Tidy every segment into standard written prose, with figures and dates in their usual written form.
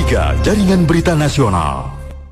3 Jaringan Berita Nasional.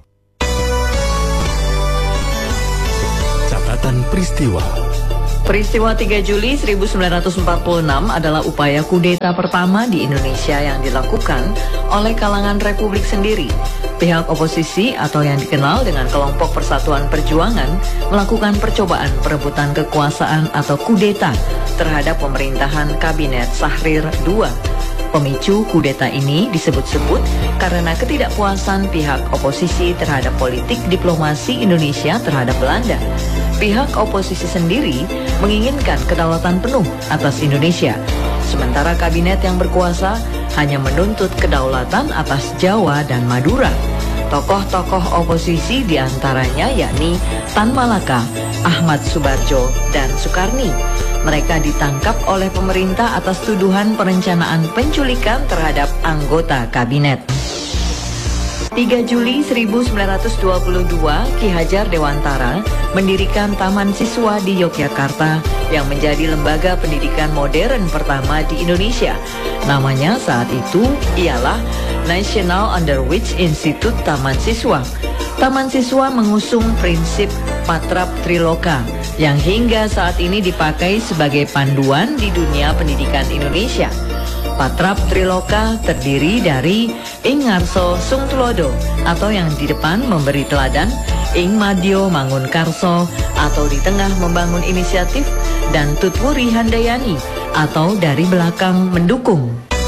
Catatan peristiwa. Peristiwa 3 Juli 1946 adalah upaya kudeta pertama di Indonesia yang dilakukan oleh kalangan Republik sendiri. Pihak oposisi atau yang dikenal dengan Kelompok Persatuan Perjuangan melakukan percobaan perebutan kekuasaan atau kudeta terhadap pemerintahan Kabinet Syahrir II. Pemicu kudeta ini disebut-sebut karena ketidakpuasan pihak oposisi terhadap politik diplomasi Indonesia terhadap Belanda. Pihak oposisi sendiri menginginkan kedaulatan penuh atas Indonesia, sementara kabinet yang berkuasa hanya menuntut kedaulatan atas Jawa dan Madura. Tokoh-tokoh oposisi diantaranya yakni Tan Malaka, Ahmad Subarjo, dan Sukarni. Mereka ditangkap oleh pemerintah atas tuduhan perencanaan penculikan terhadap anggota kabinet. 3 Juli 1922, Ki Hajar Dewantara mendirikan Taman Siswa di Yogyakarta yang menjadi lembaga pendidikan modern pertama di Indonesia. Namanya saat itu ialah National Underwich Institute Taman Siswa. Taman Siswa mengusung prinsip Patrap Triloka yang hingga saat ini dipakai sebagai panduan di dunia pendidikan Indonesia. Patrap Triloka terdiri dari Ing Ngarso Sung Tulodo atau yang di depan memberi teladan, Ing Madyo Mangun Karso atau di tengah membangun inisiatif, dan Tutwuri Handayani atau dari belakang mendukung.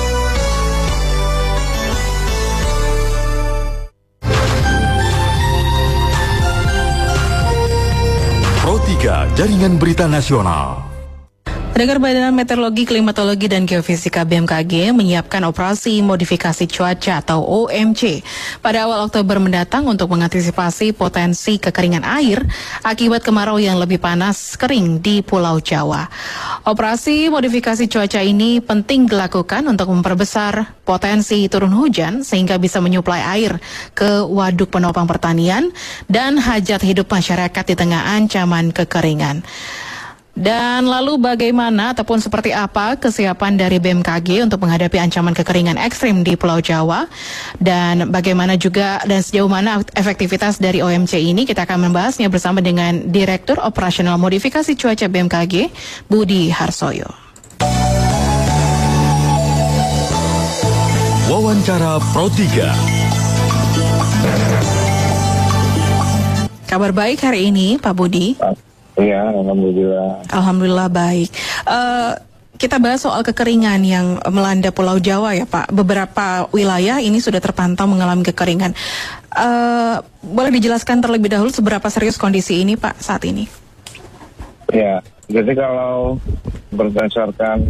Pro 3 Jaringan Berita Nasional. Pendengar, Badan Meteorologi, Klimatologi, dan Geofisika BMKG menyiapkan operasi modifikasi cuaca atau OMC pada awal Oktober mendatang untuk mengantisipasi potensi kekeringan air akibat kemarau yang lebih panas kering di Pulau Jawa. Operasi modifikasi cuaca ini penting dilakukan untuk memperbesar potensi turun hujan sehingga bisa menyuplai air ke waduk penopang pertanian dan hajat hidup masyarakat di tengah ancaman kekeringan. Dan lalu bagaimana ataupun seperti apa kesiapan dari BMKG untuk menghadapi ancaman kekeringan ekstrim di Pulau Jawa, dan bagaimana juga dan sejauh mana efektivitas dari OMC ini, kita akan membahasnya bersama dengan Direktur Operasional Modifikasi Cuaca BMKG, Budi Harsoyo. Wawancara Pro 3. Kabar baik hari ini, Pak Budi? Iya, alhamdulillah. Alhamdulillah baik. Kita bahas soal kekeringan yang melanda Pulau Jawa ya Pak. Beberapa wilayah ini sudah terpantau mengalami kekeringan. Boleh dijelaskan terlebih dahulu seberapa serius kondisi ini Pak saat ini? Ya, jadi kalau berdasarkan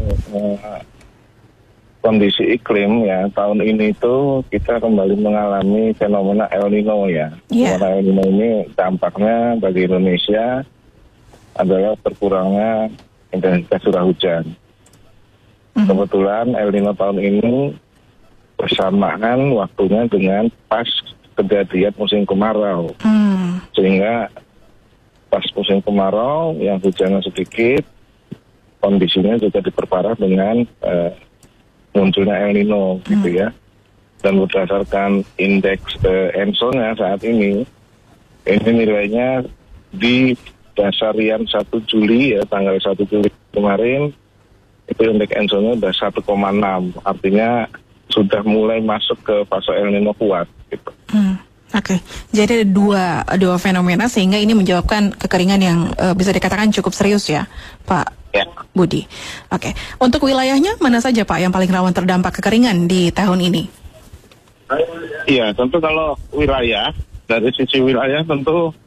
kondisi iklim ya, tahun ini tuh kita kembali mengalami fenomena El Nino ya. Fenomena El Nino ini dampaknya bagi Indonesia adalah berkurangnya intensitas curah hujan. Kebetulan El Nino tahun ini bersamaan waktunya dengan pas kejadian musim kemarau. Sehingga pas musim kemarau yang hujannya sedikit, kondisinya juga diperparah dengan munculnya El Nino gitu ya. Dan berdasarkan indeks ENSO-nya saat ini nilainya di dasarian 1 Juli ya, tanggal 1 Juli kemarin itu indeks ENSO-nya udah 1,6, artinya sudah mulai masuk ke fase El Nino kuat gitu. Oke. Jadi ada dua fenomena sehingga ini menyebabkan kekeringan yang bisa dikatakan cukup serius ya Pak Budi. Oke. Untuk wilayahnya mana saja Pak yang paling rawan terdampak kekeringan di tahun ini? Iya, tentu kalau wilayah, dari sisi wilayah tentu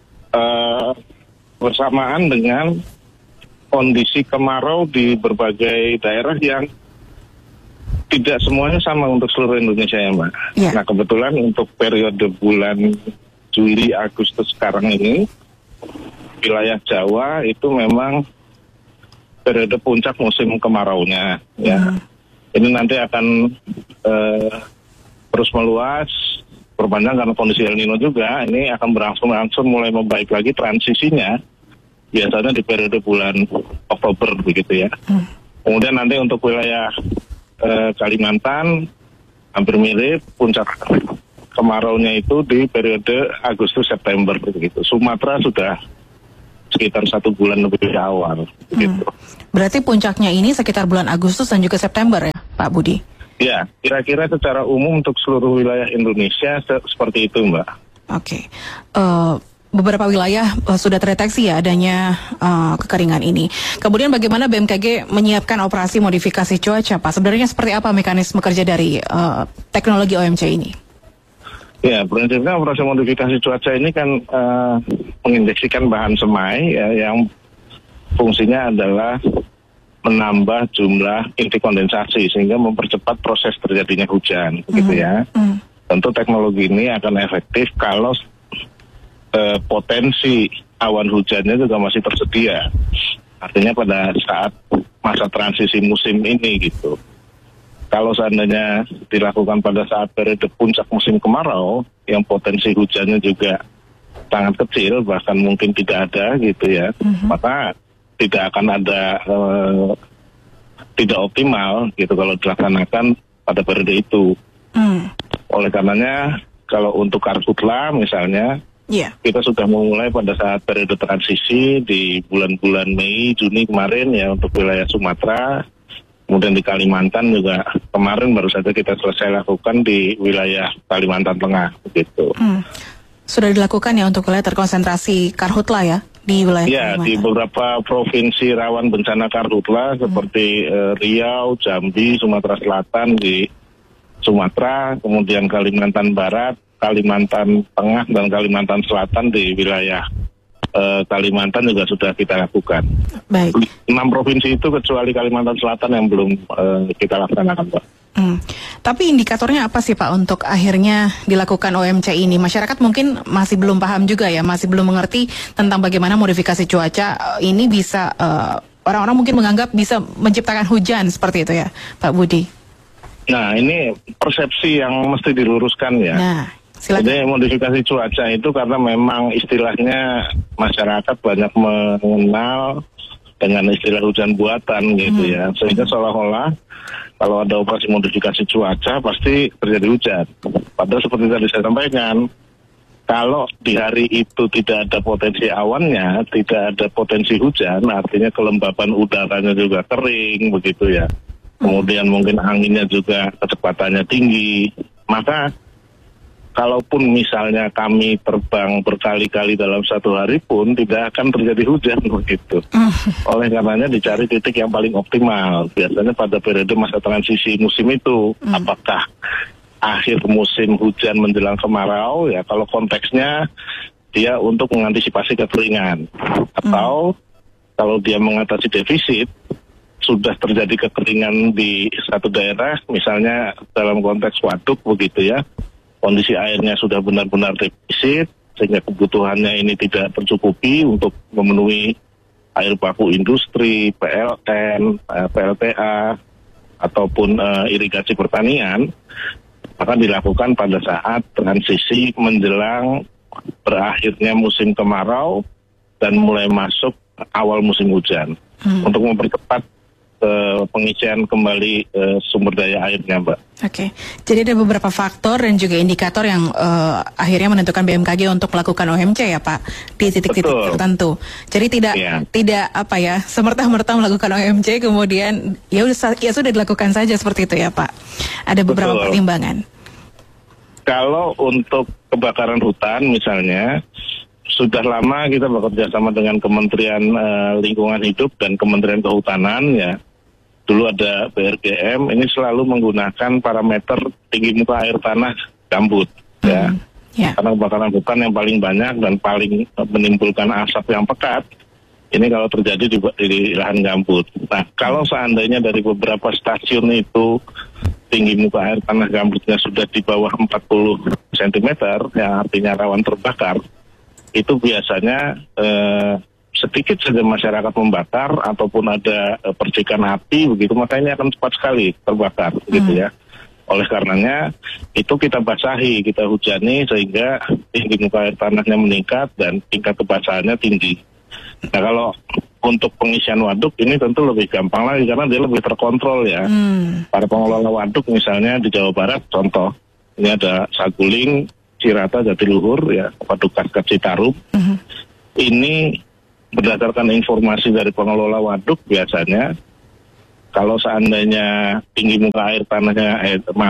bersamaan dengan kondisi kemarau di berbagai daerah yang tidak semuanya sama untuk seluruh Indonesia ya Mbak. Nah kebetulan untuk periode bulan Juli Agustus sekarang ini, wilayah Jawa itu memang periode puncak musim kemaraunya ya. Ini nanti akan terus meluas, berpanjang karena kondisi El Nino juga, ini akan berangsur-angsur mulai membaik lagi transisinya, biasanya di periode bulan Oktober begitu ya. Kemudian nanti untuk wilayah Kalimantan hampir mirip. Puncak kemaraunya itu di periode Agustus September begitu. Sumatera sudah sekitar 1 bulan lebih awal gitu. Berarti puncaknya ini sekitar bulan Agustus dan juga September ya Pak Budi? Ya, kira-kira secara umum untuk seluruh wilayah Indonesia seperti itu, Mbak. Oke. Beberapa wilayah sudah terdeteksi ya adanya kekeringan ini. Kemudian bagaimana BMKG menyiapkan operasi modifikasi cuaca, Pak? Sebenarnya seperti apa mekanisme kerja dari teknologi OMC ini? Ya, prinsipnya operasi modifikasi cuaca ini kan menginjeksikan bahan semai ya, yang fungsinya adalah menambah jumlah inti kondensasi sehingga mempercepat proses terjadinya hujan, gitu ya. Tentu teknologi ini akan efektif kalau potensi awan hujannya juga masih tersedia. Artinya pada saat masa transisi musim ini gitu. Kalau seandainya dilakukan pada saat periode puncak musim kemarau, yang potensi hujannya juga sangat kecil, bahkan mungkin tidak ada gitu ya, maka tidak akan ada, tidak optimal gitu kalau dilaksanakan pada periode itu. Oleh karenanya, kalau untuk karhutla misalnya, kita sudah memulai pada saat periode transisi di bulan-bulan Mei, Juni kemarin ya untuk wilayah Sumatera. Kemudian di Kalimantan juga kemarin baru saja kita selesai lakukan di wilayah Kalimantan Tengah, begitu. Sudah dilakukan ya untuk wilayah terkonsentrasi karhutla ya di wilayah Kalimantan? Ya, di beberapa provinsi rawan bencana karhutla seperti Riau, Jambi, Sumatera Selatan di Sumatera, kemudian Kalimantan Barat, Kalimantan Tengah, dan Kalimantan Selatan di wilayah Kalimantan juga sudah kita lakukan. Baik. 6 provinsi itu kecuali Kalimantan Selatan yang belum kita laksanakan, Pak. Tapi indikatornya apa sih Pak untuk akhirnya dilakukan OMC ini? Masyarakat mungkin masih belum paham juga ya, masih belum mengerti tentang bagaimana modifikasi cuaca ini bisa, orang-orang mungkin menganggap bisa menciptakan hujan seperti itu ya, Pak Budi. Nah, ini persepsi yang mesti diluruskan ya. Nah, silakan. Jadi modifikasi cuaca itu karena memang istilahnya masyarakat banyak mengenal dengan istilah hujan buatan gitu ya. Sehingga seolah-olah kalau ada operasi modifikasi cuaca pasti terjadi hujan. Padahal seperti tadi saya sampaikan, kalau di hari itu tidak ada potensi awannya, tidak ada potensi hujan, artinya kelembapan udaranya juga kering begitu ya. Kemudian mungkin anginnya juga kecepatannya tinggi. Maka kalaupun misalnya kami terbang berkali-kali dalam satu hari pun tidak akan terjadi hujan begitu. Oleh karenanya dicari titik yang paling optimal. Biasanya pada periode masa transisi musim itu, apakah akhir musim hujan menjelang kemarau ya, kalau konteksnya dia untuk mengantisipasi kekeringan, atau kalau dia mengatasi defisit, sudah terjadi kekeringan di satu daerah, misalnya dalam konteks waduk begitu ya, kondisi airnya sudah benar-benar defisit, sehingga kebutuhannya ini tidak tercukupi untuk memenuhi air baku industri, PLN, PLTA, ataupun irigasi pertanian, maka dilakukan pada saat transisi menjelang berakhirnya musim kemarau dan mulai masuk awal musim hujan, untuk mempercepat pengisian kembali sumber daya airnya, Mbak. Oke, jadi ada beberapa faktor dan juga indikator yang akhirnya menentukan BMKG untuk melakukan OMC ya Pak, di titik-titik tertentu. Jadi tidak apa ya, semerta-merta melakukan OMC kemudian ya sudah dilakukan saja seperti itu ya Pak. Ada beberapa pertimbangan. Kalau untuk kebakaran hutan misalnya, sudah lama kita bekerja sama dengan Kementerian Lingkungan Hidup dan Kementerian Kehutanan ya. Dulu ada BRGM, ini selalu menggunakan parameter tinggi muka air tanah gambut ya. Karena kebakaran hutan yang paling banyak dan paling menimbulkan asap yang pekat, ini kalau terjadi di lahan gambut. Nah, kalau seandainya dari beberapa stasiun itu tinggi muka air tanah gambutnya sudah di bawah 40 cm, yang artinya rawan terbakar, itu biasanya sedikit saja masyarakat membakar ataupun ada percikan api begitu, maka ini akan cepat sekali terbakar gitu ya. Oleh karenanya itu kita basahi, kita hujani sehingga tinggi muka air tanahnya meningkat dan tingkat kebasahannya tinggi. Nah, kalau untuk pengisian waduk ini tentu lebih gampang lagi karena dia lebih terkontrol ya. Para pengelola waduk misalnya di Jawa Barat contoh, ini ada Saguling, Cirata, Jatiluhur ya, Waduk Kaskat Citarum. Ini berdasarkan informasi dari pengelola waduk biasanya kalau seandainya tinggi muka air tanahnya,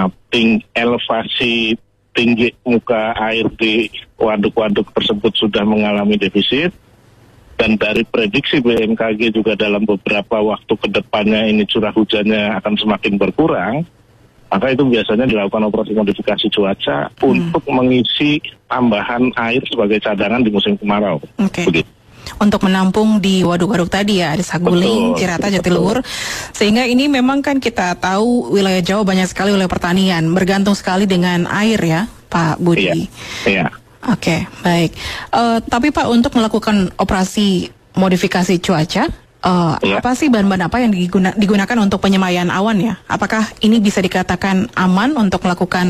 elevasi tinggi muka air di waduk-waduk tersebut sudah mengalami defisit, dan dari prediksi BMKG juga dalam beberapa waktu ke depannya ini curah hujannya akan semakin berkurang, maka itu biasanya dilakukan operasi modifikasi cuaca untuk mengisi tambahan air sebagai cadangan di musim kemarau. Begitu. Untuk menampung di waduk-waduk tadi ya, ada Saguling, Cirata, Jatiluhur. Sehingga ini memang kan kita tahu wilayah Jawa banyak sekali wilayah pertanian, bergantung sekali dengan air ya, Pak Budi. Iya. Oke, baik. Tapi Pak, untuk melakukan operasi modifikasi cuaca, apa sih bahan-bahan apa yang digunakan untuk penyemayan awan ya? Apakah ini bisa dikatakan aman untuk melakukan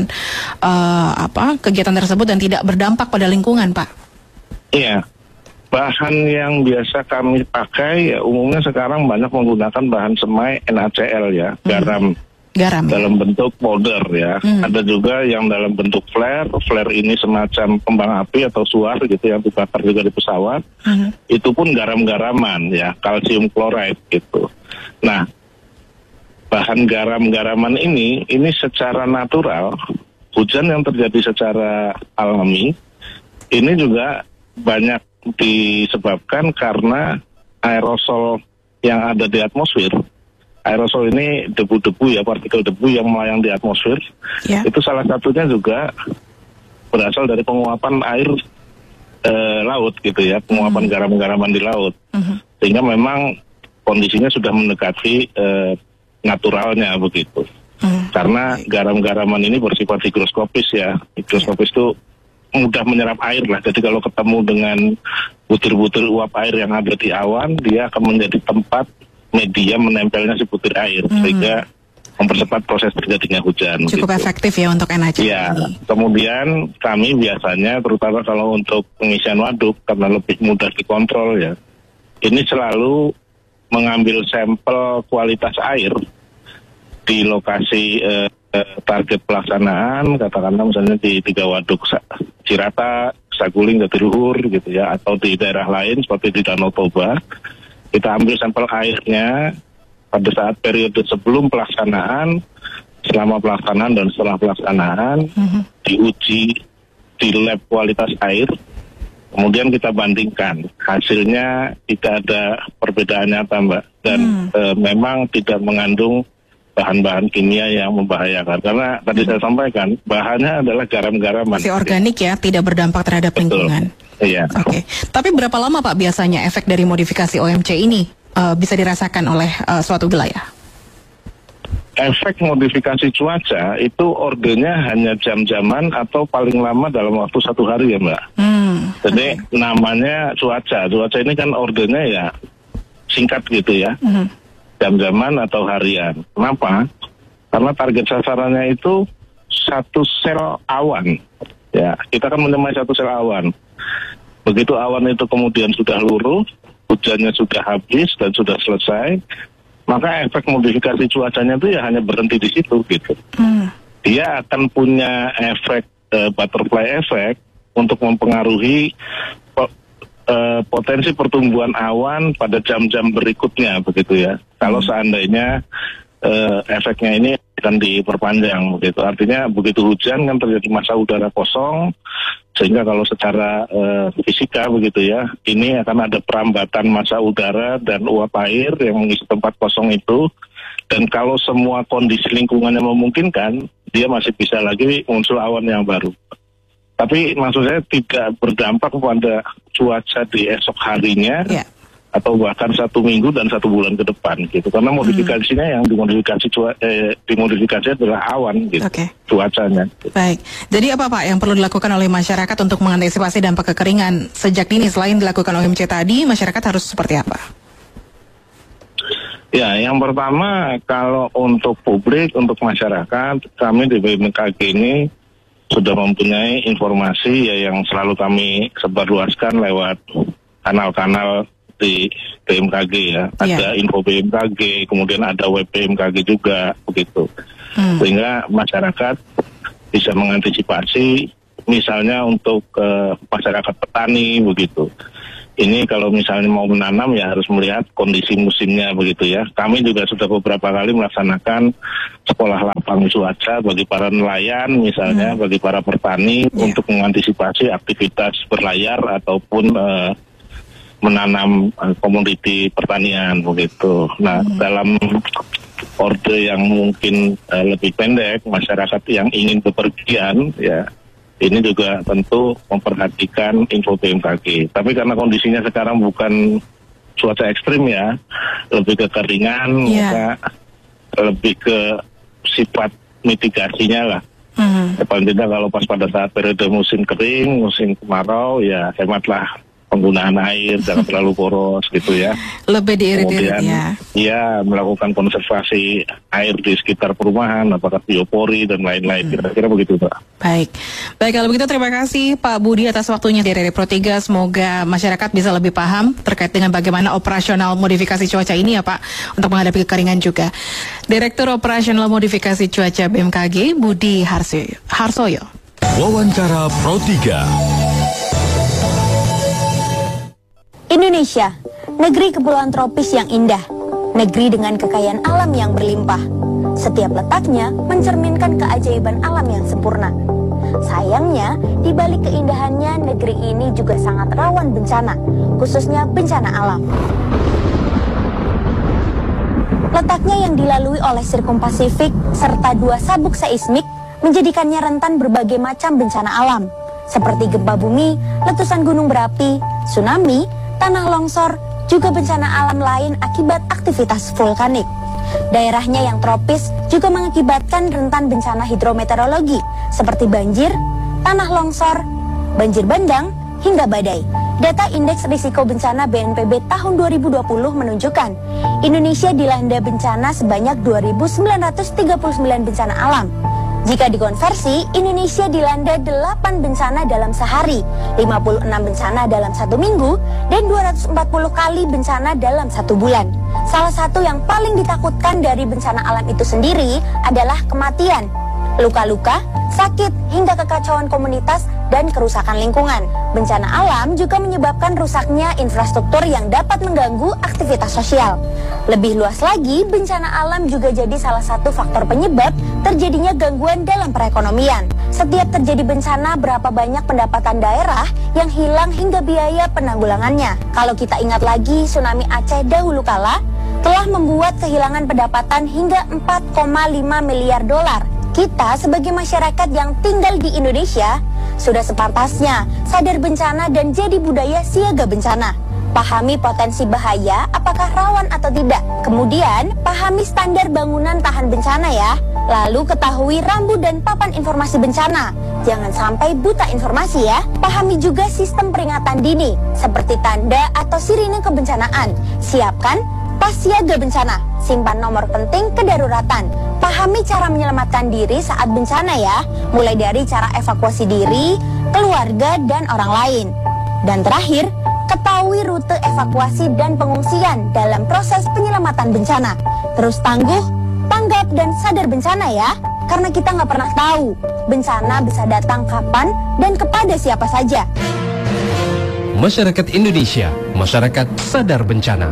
kegiatan tersebut dan tidak berdampak pada lingkungan, Pak? Iya. Bahan yang biasa kami pakai ya, umumnya sekarang banyak menggunakan bahan semai NaCl ya, garam dalam bentuk powder ya. Ada juga yang dalam bentuk flare. Flare ini semacam kembang api atau suar gitu yang dibakar juga di pesawat. Itu pun garam-garaman ya, kalsium chloride gitu. Nah, bahan garam-garaman ini secara natural, hujan yang terjadi secara alami ini juga banyak disebabkan karena aerosol yang ada di atmosfer. Aerosol ini debu-debu ya, partikel debu yang melayang di atmosfer. Itu salah satunya juga berasal dari penguapan air laut gitu ya, penguapan garam-garaman di laut. Sehingga memang kondisinya sudah mendekati naturalnya begitu. Karena garam-garaman ini bersifat higroskopis ya. Higroskopis itu mudah menyerap air lah. Jadi kalau ketemu dengan butir-butir uap air yang ada di awan, dia akan menjadi tempat media menempelnya si butir air, sehingga mempercepat proses terjadinya hujan. Cukup efektif ya untuk NaCl ini. Kemudian kami biasanya, terutama kalau untuk pengisian waduk, karena lebih mudah dikontrol ya, ini selalu mengambil sampel kualitas air di lokasi target pelaksanaan, katakanlah misalnya di 3 waduk Cirata, Saguling, Jatiluhur gitu ya, atau di daerah lain seperti di Danau Toba. Kita ambil sampel airnya pada saat periode sebelum pelaksanaan, selama pelaksanaan dan setelah pelaksanaan, diuji di lab kualitas air, kemudian kita bandingkan. Hasilnya tidak ada perbedaan nyata, Mbak, dan memang tidak mengandung bahan-bahan kimia yang membahayakan. Karena tadi saya sampaikan, bahannya adalah garam-garaman. Masih organik ya, tidak berdampak terhadap lingkungan. Iya. Oke. Tapi berapa lama Pak biasanya efek dari modifikasi OMC ini bisa dirasakan oleh suatu wilayah? Efek modifikasi cuaca itu ordenya hanya jam-jaman atau paling lama dalam waktu 1 hari ya, Mbak. Jadi namanya cuaca. Cuaca ini kan ordenya ya singkat gitu ya. Jam-jaman atau harian. Kenapa? Karena target sasarannya itu 1 sel awan. Ya, kita kan menyemai 1 sel awan. Begitu awan itu kemudian sudah luruh, hujannya sudah habis dan sudah selesai, maka efek modifikasi cuacanya itu ya hanya berhenti di situ gitu. Dia akan punya efek butterfly effect untuk mempengaruhi potensi pertumbuhan awan pada jam-jam berikutnya begitu ya. Kalau seandainya efeknya ini akan diperpanjang begitu. Artinya begitu hujan kan terjadi massa udara kosong, sehingga kalau secara fisika begitu ya, ini akan ada perambatan massa udara dan uap air yang mengisi tempat kosong itu. Dan kalau semua kondisi lingkungannya memungkinkan, dia masih bisa lagi muncul awan yang baru. Tapi maksud saya tidak berdampak pada cuaca di esok harinya, atau bahkan 1 minggu dan 1 bulan ke depan gitu. Karena modifikasinya yang dimodifikasi adalah awan gitu, cuacanya. Baik. Jadi apa Pak yang perlu dilakukan oleh masyarakat untuk mengantisipasi dampak kekeringan sejak dini? Selain dilakukan OMC tadi, masyarakat harus seperti apa? Ya, yang pertama kalau untuk publik, untuk masyarakat, kami di BMKG ini sudah mempunyai informasi ya yang selalu kami sebarluaskan lewat kanal-kanal di BMKG ya. Ada info BMKG, kemudian ada web BMKG juga begitu. Sehingga masyarakat bisa mengantisipasi, misalnya untuk masyarakat petani begitu. Ini kalau misalnya mau menanam ya harus melihat kondisi musimnya begitu ya. Kami juga sudah beberapa kali melaksanakan sekolah lapang cuaca bagi para nelayan misalnya, bagi para petani untuk mengantisipasi aktivitas berlayar ataupun menanam komoditi pertanian begitu. Nah, dalam orde yang mungkin lebih pendek, masyarakat yang ingin bepergian ya, ini juga tentu memperhatikan info BMKG. Tapi karena kondisinya sekarang bukan cuaca ekstrim ya, lebih ke keringan, maka lebih ke sifat mitigasinya lah. Paling tidak kalau pas pada saat periode musim kering, musim kemarau, ya hematlah penggunaan air, jangan terlalu boros gitu ya. Lebih diirit-irit ya. Iya, melakukan konservasi air di sekitar perumahan, apakah biopori dan lain-lain. Kira-kira begitu, Pak. Baik, kalau begitu terima kasih Pak Budi atas waktunya dari Repro 3. Semoga masyarakat bisa lebih paham terkait dengan bagaimana operasional modifikasi cuaca ini ya Pak, untuk menghadapi kekeringan juga. Direktur Operasional Modifikasi Cuaca BMKG, Budi Harsoyo. Wawancara Pro 3. Indonesia, negeri kepulauan tropis yang indah, negeri dengan kekayaan alam yang berlimpah. Setiap letaknya mencerminkan keajaiban alam yang sempurna. Sayangnya, di balik keindahannya, negeri ini juga sangat rawan bencana, khususnya bencana alam. Letaknya yang dilalui oleh Sirkum Pasifik serta 2 sabuk seismik menjadikannya rentan berbagai macam bencana alam, seperti gempa bumi, letusan gunung berapi, tsunami, tanah longsor, juga bencana alam lain akibat aktivitas vulkanik. Daerahnya yang tropis juga mengakibatkan rentan bencana hidrometeorologi seperti banjir, tanah longsor, banjir bandang, hingga badai. Data Indeks Risiko Bencana BNPB tahun 2020 menunjukkan Indonesia dilanda bencana sebanyak 2.939 bencana alam. Jika dikonversi, Indonesia dilanda 8 bencana dalam sehari, 56 bencana dalam 1 minggu, dan 240 kali bencana dalam 1 bulan. Salah satu yang paling ditakutkan dari bencana alam itu sendiri adalah kematian, luka-luka, sakit, hingga kekacauan komunitas dan kerusakan lingkungan. Bencana alam juga menyebabkan rusaknya infrastruktur yang dapat mengganggu aktivitas sosial. Lebih luas lagi, bencana alam juga jadi salah satu faktor penyebab terjadinya gangguan dalam perekonomian. Setiap terjadi bencana, berapa banyak pendapatan daerah yang hilang hingga biaya penanggulangannya. Kalau kita ingat lagi, tsunami Aceh dahulu kala telah membuat kehilangan pendapatan hingga 4,5 miliar dolar. Kita sebagai masyarakat yang tinggal di Indonesia sudah sepantasnya sadar bencana dan jadi budaya siaga bencana. Pahami potensi bahaya, apakah rawan atau tidak. Kemudian, pahami standar bangunan tahan bencana ya. Lalu ketahui rambu dan papan informasi bencana. Jangan sampai buta informasi ya. Pahami juga sistem peringatan dini, seperti tanda atau sirine kebencanaan. Siapkan pas siaga bencana. Simpan nomor penting kedaruratan. Pahami cara menyelamatkan diri saat bencana ya. Mulai dari cara evakuasi diri, keluarga, dan orang lain. Dan terakhir, ketahui rute evakuasi dan pengungsian dalam proses penyelamatan bencana. Terus tangguh, tanggap, dan sadar bencana ya. Karena kita nggak pernah tahu bencana bisa datang kapan dan kepada siapa saja. Masyarakat Indonesia, masyarakat sadar bencana.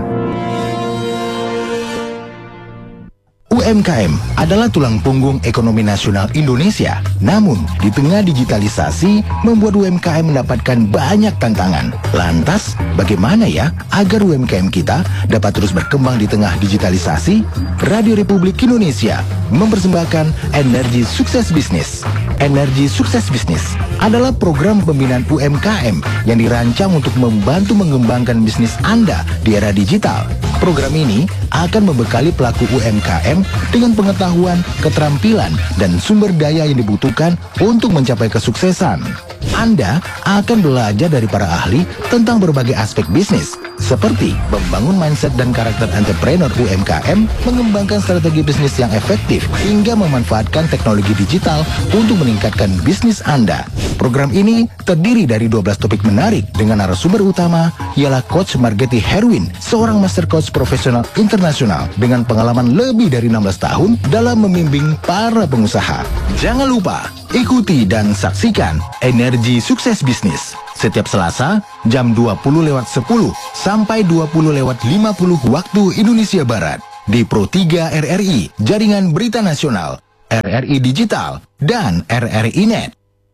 UMKM adalah tulang punggung ekonomi nasional Indonesia. Namun, di tengah digitalisasi, membuat UMKM mendapatkan banyak tantangan. Lantas, bagaimana ya agar UMKM kita dapat terus berkembang di tengah digitalisasi? Radio Republik Indonesia mempersembahkan Energi Sukses Bisnis. Energi Sukses Bisnis adalah program pembinaan UMKM yang dirancang untuk membantu mengembangkan bisnis Anda di era digital. Program ini akan membekali pelaku UMKM dengan pengetahuan, keterampilan, dan sumber daya yang dibutuhkan untuk mencapai kesuksesan. Anda akan belajar dari para ahli tentang berbagai aspek bisnis, seperti membangun mindset dan karakter entrepreneur UMKM, mengembangkan strategi bisnis yang efektif, hingga memanfaatkan teknologi digital untuk meningkatkan bisnis Anda. Program ini terdiri dari 12 topik menarik dengan narasumber utama ialah Coach Margeti Herwin, seorang master coach profesional internasional dengan pengalaman lebih dari 16 tahun dalam membimbing para pengusaha. Jangan lupa, ikuti dan saksikan Energi Sukses Bisnis setiap Selasa jam 20:10 sampai 20:50 waktu Indonesia Barat di Pro 3 RRI, Jaringan Berita Nasional, RRI Digital, dan RRI Net.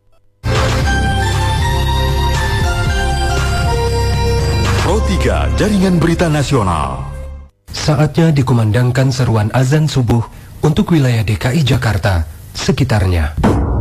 Pro 3 Jaringan Berita Nasional. Saatnya dikumandangkan seruan azan subuh untuk wilayah DKI Jakarta sekitarnya.